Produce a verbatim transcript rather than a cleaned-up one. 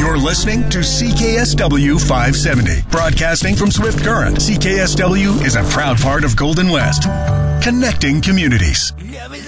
You're listening to C K S W five seventy, broadcasting from Swift Current. C K S W is a proud part of Golden West, connecting communities.